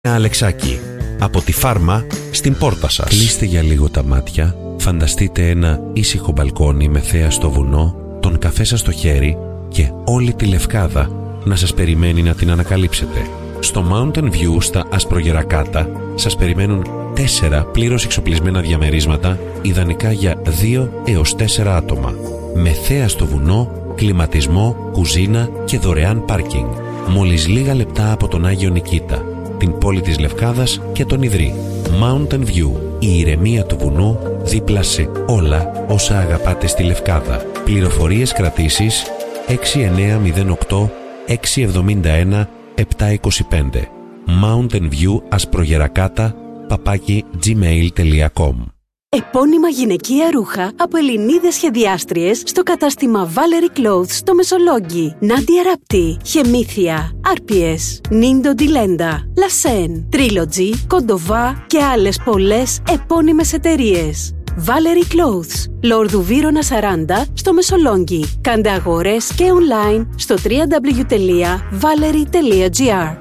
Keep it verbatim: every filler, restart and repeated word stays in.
Αλεξάκη, από τη φάρμα στην πόρτα σας. Κλείστε για λίγο τα μάτια, φανταστείτε ένα ήσυχο μπαλκόνι με θέα στο βουνό, τον καφέ σας στο χέρι και όλη τη Λευκάδα να σας περιμένει να την ανακαλύψετε. Στο Mountain View στα Ασπρογερακάτα σας περιμένουν τέσσερα πλήρως εξοπλισμένα διαμερίσματα, ιδανικά για δύο έως τέσσερα άτομα, με θέα στο βουνό, κλιματισμό, κουζίνα και δωρεάν πάρκινγκ. Μόλις λίγα λεπτά από τον Άγιο Νικήτα, την πόλη της Λευκάδας και τον Ιδρύ. Mountain View, η ηρεμία του βουνού δίπλα σε όλα όσα αγαπάτε στη Λευκάδα. Πληροφορίες κρατήσεις έξι εννιά μηδέν οκτώ έξι εβδομήντα ένα επτά είκοσι πέντε. Mountain View Ασπρογερακάτα παπάκι gmail τελεία com. Επώνυμα γυναικεία ρούχα από Ελληνίδες σχεδιάστριες στο κατάστημα Valerie Clothes στο Μεσολόγγι. Νάντια Ραπτή, Χεμήθεια, Άρπιες, Νίντο Ντιλέντα, Λασέν, Trilogy, Κοντοβά και άλλες πολλές επώνυμες εταιρείες. Valerie Clothes, Λόρδου Βύρωνα σαράντα στο Μεσολόγγι. Κάντε αγορές και online στο double-u double-u double-u τελεία valerie τελεία gr.